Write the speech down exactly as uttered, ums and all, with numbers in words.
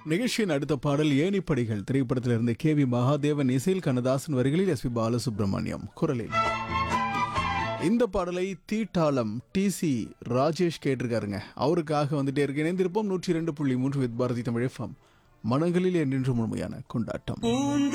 நிகழ்ச்சியின் அடுத்த பாடல் ஏணிப்படிகள் திரைப்படத்திலிருந்து கே வி மகாதேவன் இசையில் கண்ணதாசன் வரிகளில் எஸ் பி பாலசுப்ரமணியம் குரலில். இந்த பாடலை தீட்டாளம் டி சி ராஜேஷ் கேட்டிருக்காருங்க. அவருக்காக வந்துட்டே இருக்கு. இணைந்திருப்போம் நூற்றி இரண்டு புள்ளி மூன்று வித் பாரதி தமிழ் எஃப்எம். மனங்களில் என்றென்று முழுமையான கொண்டாட்டம்.